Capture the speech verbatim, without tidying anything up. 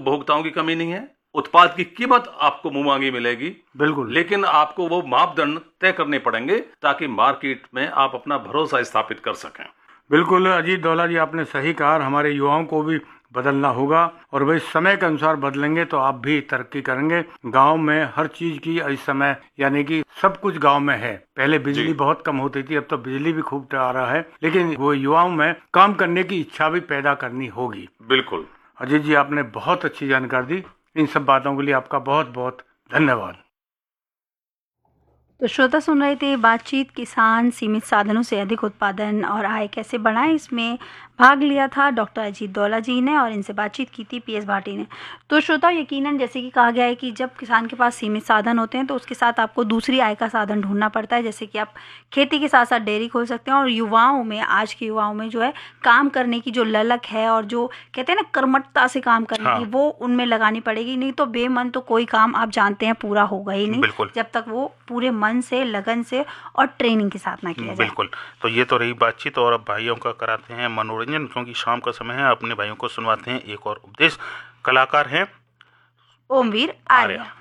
उपभोक्ताओं की कमी नहीं है, उत्पाद की कीमत आपको मुंह मांगी मिलेगी, बिल्कुल, लेकिन आपको वो मापदंड तय करने पड़ेंगे ताकि मार्केट में आप अपना भरोसा स्थापित कर सकें। बिल्कुल अजीत दौला जी, आपने सही कहा। हमारे युवाओं को भी बदलना होगा और वे समय के अनुसार बदलेंगे तो आप भी तरक्की करेंगे। गांव में हर चीज की इस समय यानी कि सब कुछ गांव में है। पहले बिजली बहुत कम होती थी, अब तो बिजली भी खूब आ रहा है, लेकिन वो युवाओं में काम करने की इच्छा भी पैदा करनी होगी। बिल्कुल अजीत जी, आपने बहुत अच्छी जानकारी दी। इन सब बातों के लिए आपका बहुत बहुत धन्यवाद। तो श्रोता सुन रहे थे बातचीत किसान सीमित साधनों से अधिक उत्पादन और आय कैसे बढ़ाएं। इसमें भाग लिया था डॉक्टर अजीत दौला जी ने और इनसे बातचीत की थी पीएस भाटी ने। तो श्रोता, यकीनन जैसे कि कहा गया है कि जब किसान के पास सीमित साधन होते हैं तो उसके साथ आपको दूसरी आय का साधन ढूंढना पड़ता है। जैसे कि आप खेती के साथ साथ डेयरी खोल सकते हैं और युवाओं में, आज के युवाओं में जो है काम करने की जो ललक है और जो कहते हैं ना कर्मठता से काम करने हाँ। की, वो उनमें लगानी पड़ेगी। नहीं तो बेमन तो कोई काम आप जानते हैं पूरा होगा ही नहीं, बिल्कुल। जब तक वो पूरे मन से, लगन से और ट्रेनिंग के साथ ना किया जाए। बिल्कुल। तो ये तो रही बातचीत और अब भाइयों का कराते हैं मनोरंजन, क्योंकि शाम का समय है। अपने भाइयों को सुनवाते हैं एक और उपदेश। कलाकार हैं ओमवीर आर्य।